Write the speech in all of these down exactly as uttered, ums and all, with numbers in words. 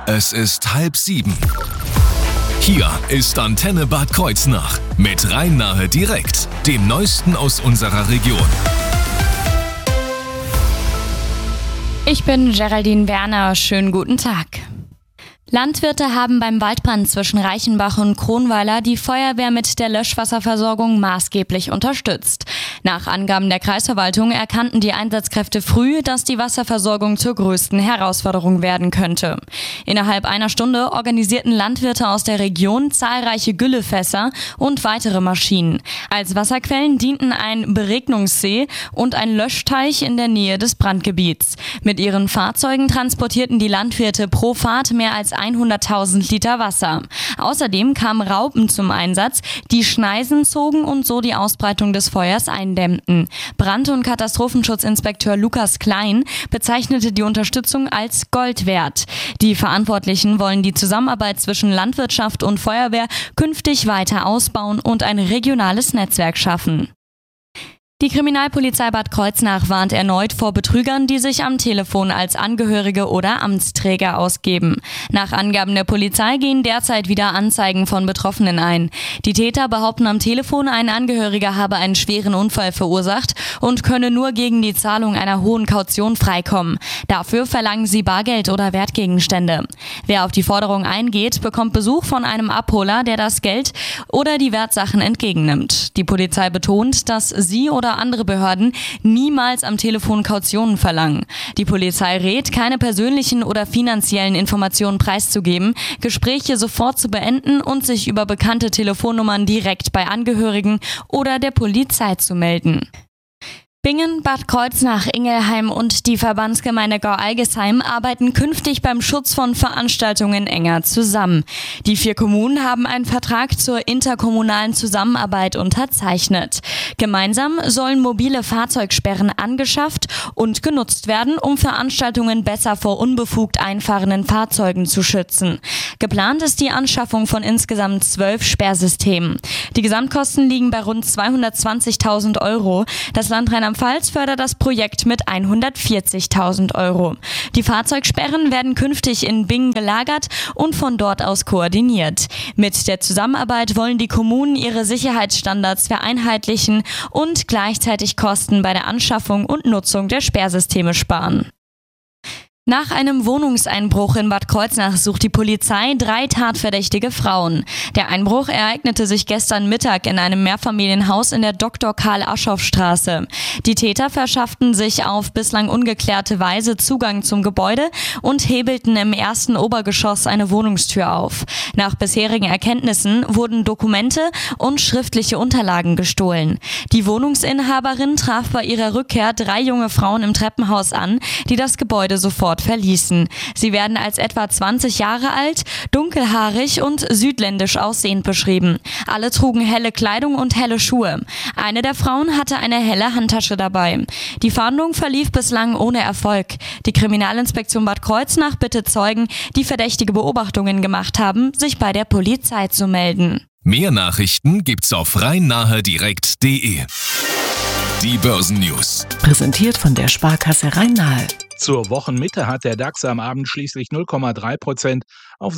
Es ist halb sieben. Hier ist Antenne Bad Kreuznach mit Rhein-Nahe direkt, dem Neuesten aus unserer Region. Ich bin Geraldine Werner, schönen guten Tag. Landwirte haben beim Waldbrand zwischen Reichenbach und Kronweiler die Feuerwehr mit der Löschwasserversorgung maßgeblich unterstützt. Nach Angaben der Kreisverwaltung erkannten die Einsatzkräfte früh, dass die Wasserversorgung zur größten Herausforderung werden könnte. Innerhalb einer Stunde organisierten Landwirte aus der Region zahlreiche Güllefässer und weitere Maschinen. Als Wasserquellen dienten ein Beregnungssee und ein Löschteich in der Nähe des Brandgebiets. Mit ihren Fahrzeugen transportierten die Landwirte pro Fahrt mehr als hunderttausend Liter Wasser. Außerdem kamen Raupen zum Einsatz, die Schneisen zogen und so die Ausbreitung des Feuers eindämmten. Brand- und Katastrophenschutzinspekteur Lukas Klein bezeichnete die Unterstützung als Gold wert. Die Verantwortlichen wollen die Zusammenarbeit zwischen Landwirtschaft und Feuerwehr künftig weiter ausbauen und ein regionales Netzwerk schaffen. Die Kriminalpolizei Bad Kreuznach warnt erneut vor Betrügern, die sich am Telefon als Angehörige oder Amtsträger ausgeben. Nach Angaben der Polizei gehen derzeit wieder Anzeigen von Betroffenen ein. Die Täter behaupten am Telefon, ein Angehöriger habe einen schweren Unfall verursacht und könne nur gegen die Zahlung einer hohen Kaution freikommen. Dafür verlangen sie Bargeld oder Wertgegenstände. Wer auf die Forderung eingeht, bekommt Besuch von einem Abholer, der das Geld oder die Wertsachen entgegennimmt. Die Polizei betont, dass sie oder andere Behörden niemals am Telefon Kautionen verlangen. Die Polizei rät, keine persönlichen oder finanziellen Informationen preiszugeben, Gespräche sofort zu beenden und sich über bekannte Telefonnummern direkt bei Angehörigen oder der Polizei zu melden. Bingen, Bad Kreuznach, Ingelheim und die Verbandsgemeinde Gau-Algesheim arbeiten künftig beim Schutz von Veranstaltungen enger zusammen. Die vier Kommunen haben einen Vertrag zur interkommunalen Zusammenarbeit unterzeichnet. Gemeinsam sollen mobile Fahrzeugsperren angeschafft und genutzt werden, um Veranstaltungen besser vor unbefugt einfahrenden Fahrzeugen zu schützen. Geplant ist die Anschaffung von insgesamt zwölf Sperrsystemen. Die Gesamtkosten liegen bei rund zweihundertzwanzigtausend Euro. Das Land Rheinland-Pfalz fördert das Projekt mit hundertvierzigtausend Euro. Die Fahrzeugsperren werden künftig in Bingen gelagert und von dort aus koordiniert. Mit der Zusammenarbeit wollen die Kommunen ihre Sicherheitsstandards vereinheitlichen und gleichzeitig Kosten bei der Anschaffung und Nutzung der Sperrsysteme sparen. Nach einem Wohnungseinbruch in Bad Kreuznach sucht die Polizei drei tatverdächtige Frauen. Der Einbruch ereignete sich gestern Mittag in einem Mehrfamilienhaus in der Doktor Karl-Aschoff-Straße. Die Täter verschafften sich auf bislang ungeklärte Weise Zugang zum Gebäude und hebelten im ersten Obergeschoss eine Wohnungstür auf. Nach bisherigen Erkenntnissen wurden Dokumente und schriftliche Unterlagen gestohlen. Die Wohnungsinhaberin traf bei ihrer Rückkehr drei junge Frauen im Treppenhaus an, die das Gebäude sofort verließen. Sie werden als etwa zwanzig Jahre alt, dunkelhaarig und südländisch aussehend beschrieben. Alle trugen helle Kleidung und helle Schuhe. Eine der Frauen hatte eine helle Handtasche dabei. Die Fahndung verlief bislang ohne Erfolg. Die Kriminalinspektion Bad Kreuznach bittet Zeugen, die verdächtige Beobachtungen gemacht haben, sich bei der Polizei zu melden. Mehr Nachrichten gibt's auf rhein-nahe direkt punkt de. Die Börsennews. Präsentiert von der Sparkasse Rhein-Nahe. Zur Wochenmitte hat der DAX am Abend schließlich null Komma drei Prozent auf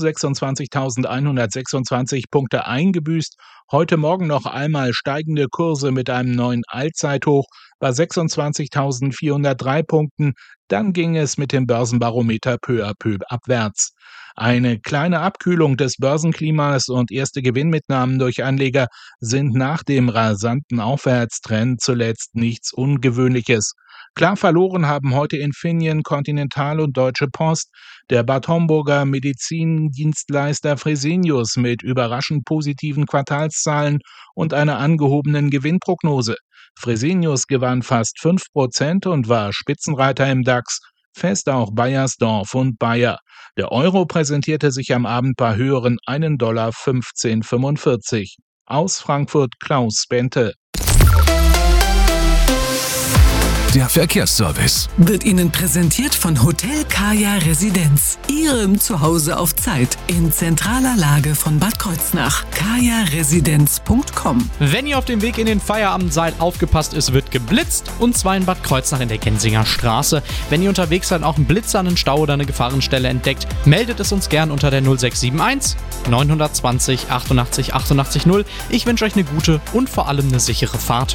sechsundzwanzigtausendeinhundertsechsundzwanzig Punkte eingebüßt. Heute Morgen noch einmal steigende Kurse mit einem neuen Allzeithoch bei sechsundzwanzigtausendvierhundertdrei Punkten. Dann ging es mit dem Börsenbarometer peu à peu abwärts. Eine kleine Abkühlung des Börsenklimas und erste Gewinnmitnahmen durch Anleger sind nach dem rasanten Aufwärtstrend zuletzt nichts Ungewöhnliches. Klar verloren haben heute Infineon, Continental und Deutsche Post. Der Bad Homburger Medizindienstleister Fresenius mit überraschend positiven Quartalszahlen und einer angehobenen Gewinnprognose. Fresenius gewann fast fünf Prozent und war Spitzenreiter im DAX. Fest auch Baiersdorf und Bayer. Der Euro präsentierte sich am Abend bei höheren einen Dollar fünfzehn fünfundvierzig. Aus Frankfurt Klaus Bente. der Verkehrsservice. Wird Ihnen präsentiert von Hotel Kaya Residenz. Ihrem Zuhause auf Zeit in zentraler Lage von Bad Kreuznach. kaya residenz punkt com. Wenn ihr auf dem Weg in den Feierabend seid, aufgepasst, es wird geblitzt. Und zwar in Bad Kreuznach in der Gensinger Straße. Wenn ihr unterwegs seid, auch einen Blitzer, einen Stau oder eine Gefahrenstelle entdeckt, meldet es uns gern unter der null sechs sieben eins neun zwei null achtundachtzig achtundachtzig null. Ich wünsche euch eine gute und vor allem eine sichere Fahrt.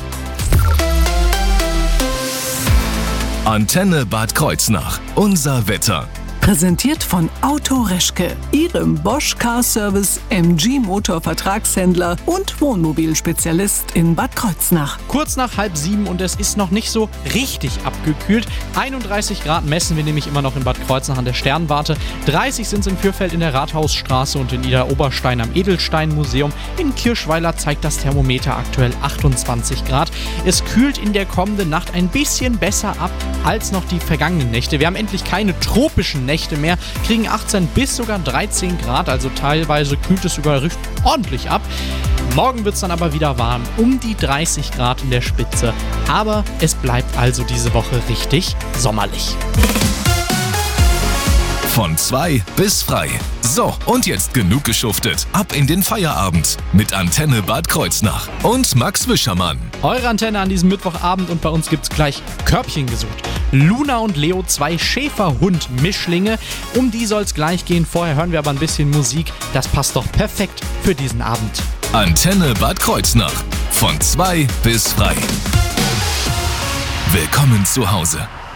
Antenne Bad Kreuznach. Unser Wetter. Präsentiert von Auto Reschke, Ihrem Bosch Car Service M G Motor Vertragshändler und Wohnmobilspezialist in Bad Kreuznach. Kurz nach halb sieben und es ist noch nicht so richtig abgekühlt. einunddreißig Grad messen wir nämlich immer noch in Bad Kreuznach an der Sternwarte. dreißig sind es in Fürfeld in der Rathausstraße und in Idar-Oberstein am Edelstein-Museum. In Kirschweiler zeigt das Thermometer aktuell achtundzwanzig Grad. Es kühlt in der kommenden Nacht ein bisschen besser ab als noch die vergangenen Nächte. Wir haben endlich keine tropischen Nächte mehr, kriegen achtzehn bis sogar dreizehn Grad, also teilweise kühlt es sogar richtig ordentlich ab. Morgen wird es dann aber wieder warm, um die dreißig Grad in der Spitze. Aber es bleibt also diese Woche richtig sommerlich. Von zwei bis frei. So, und jetzt genug geschuftet. Ab in den Feierabend mit Antenne Bad Kreuznach und Max Wischermann. Eure Antenne an diesem Mittwochabend und bei uns gibt's gleich Körbchen gesucht. Luna und Leo, zwei Schäferhund-Mischlinge. Um die soll's gleich gehen. Vorher hören wir aber ein bisschen Musik. Das passt doch perfekt für diesen Abend. Antenne Bad Kreuznach. Von zwei bis frei. Willkommen zu Hause.